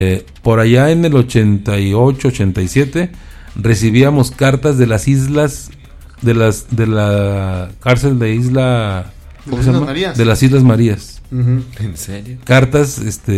Por allá en el 88, 87 recibíamos cartas de las islas de la cárcel de Isla ¿cómo se llama? Marías. De las Islas Marías. ¿En serio? Cartas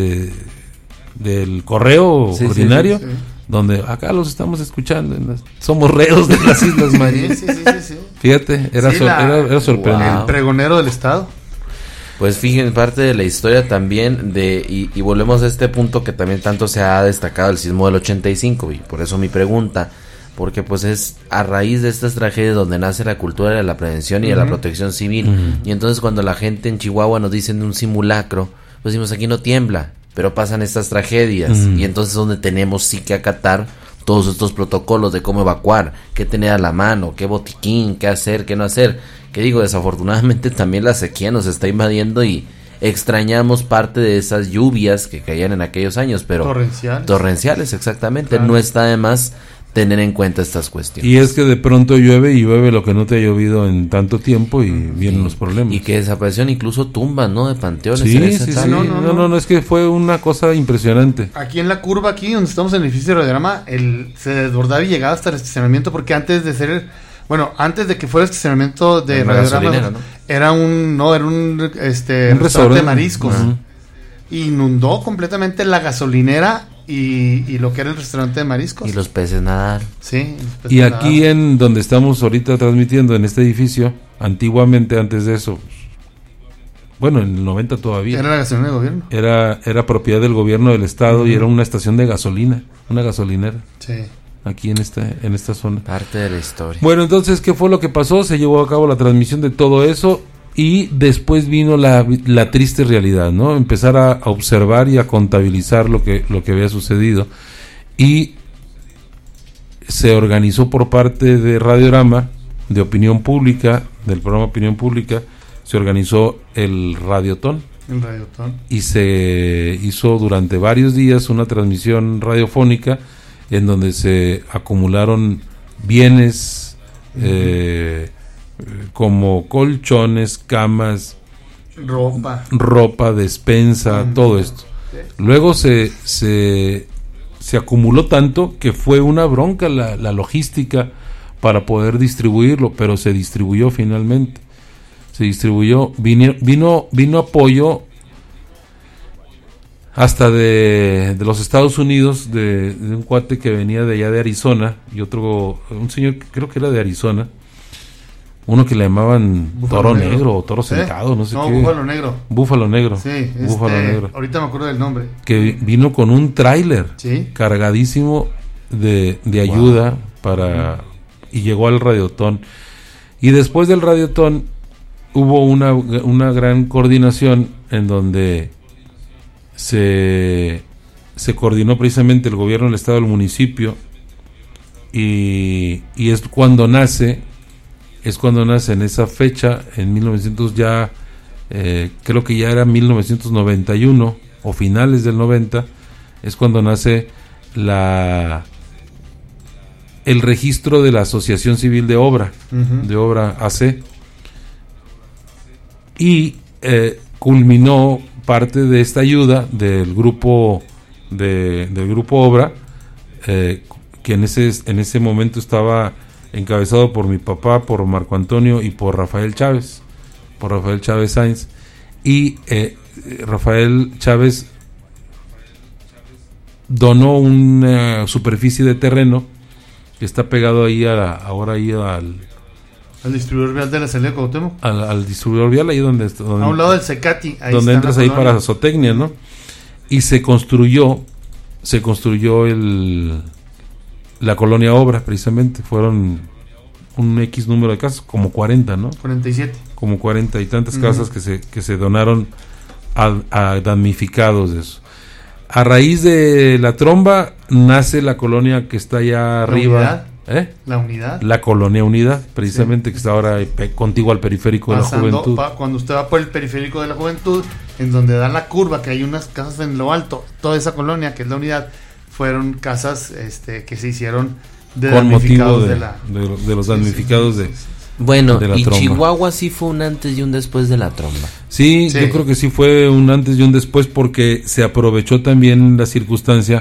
del correo ordinario, sí. Donde acá los estamos escuchando, somos reos de las Islas Marías. Sí. Fíjate, era sorprendente. Wow. El pregonero del estado. Pues fíjense, parte de la historia también y volvemos a este punto que también tanto se ha destacado el sismo del 85, y por eso mi pregunta, porque pues es a raíz de estas tragedias donde nace la cultura de la prevención y de la protección civil, y entonces cuando la gente en Chihuahua nos dicen de un simulacro, pues decimos aquí no tiembla, pero pasan estas tragedias, y entonces es donde tenemos sí que acatar todos estos protocolos de cómo evacuar, qué tener a la mano, qué botiquín, qué hacer, qué no hacer. Que digo, desafortunadamente también la sequía nos está invadiendo y extrañamos parte de esas lluvias que caían en aquellos años, pero torrenciales exactamente, claro. No está de más tener en cuenta estas cuestiones. Y es que de pronto llueve lo que no te ha llovido en tanto tiempo y vienen los problemas. Y que desaparecieron incluso tumbas, ¿no? De panteones. Sí. No, es que fue una cosa impresionante. Aquí en la curva, aquí donde estamos en el edificio de Radiodrama, se desbordaba y llegaba hasta el estacionamiento, porque antes de que fuera el estacionamiento de Radiodrama, ¿no? era un restaurante de mariscos. Inundó completamente la gasolinera y lo que era el restaurante de mariscos. Y los peces nadar. Sí. Y aquí en donde estamos ahorita transmitiendo, en este edificio, antiguamente, antes de eso, bueno, en el 90 todavía. Era la gasolina del gobierno. Era propiedad del gobierno del estado y era una estación de gasolina, una gasolinera. Sí. Aquí en esta zona. Parte de la historia. Bueno, entonces, ¿qué fue lo que pasó? Se llevó a cabo la transmisión de todo eso y después vino la triste realidad, ¿no? Empezar a observar y a contabilizar lo que había sucedido. Y se organizó por parte de Radiodrama, de Opinión Pública, del programa Opinión Pública, se organizó el Radiotón. Y se hizo durante varios días una transmisión radiofónica en donde se acumularon bienes como colchones, camas, ropa, despensa, todo esto. Luego se acumuló tanto que fue una bronca la logística para poder distribuirlo, pero se distribuyó finalmente. Vino apoyo hasta de los Estados Unidos, de un cuate que venía de allá de Arizona, y un señor que creo que era de Arizona, uno que le llamaban Toro Negro o Toro Sentado, no sé qué. Búfalo Negro. Sí, Búfalo Negro. Ahorita me acuerdo del nombre. Que vino con un tráiler cargadísimo de ayuda y llegó al Radiotón. Y después del Radiotón hubo una gran coordinación en donde se coordinó precisamente el gobierno del estado, el municipio, y es cuando nace en esa fecha, en 1900 ya, creo que ya era 1991 o finales del 90, es cuando nace el registro de la Asociación Civil de Obra, de Obra AC, y culminó parte de esta ayuda del grupo Obra, que en ese momento estaba encabezado por mi papá, por Marco Antonio y por Rafael Chávez Sáenz, y Rafael Chávez donó una superficie de terreno que está pegado ahí al distribuidor vial de la salida de Cuauhtémoc. Al distribuidor vial, ahí donde a un lado del Cecati, ahí donde entras ahí para Zootecnia, ¿no? Y se construyó la colonia Obra, precisamente. Fueron un X número de casas, como 40, ¿no? 47. Como 40 y tantas casas que se donaron a damnificados de eso. A raíz de la tromba nace la colonia que está allá arriba. La Unidad. La colonia Unidad, precisamente, que está ahora contigua al periférico de la Juventud. Cuando usted va por el periférico de la Juventud, en donde da la curva, que hay unas casas en lo alto, toda esa colonia, que es la Unidad, fueron casas que se hicieron de con motivo damnificados de los damnificados Bueno, y tromba. Chihuahua sí fue un antes y un después de la tromba. Sí, yo creo que sí fue un antes y un después porque se aprovechó también la circunstancia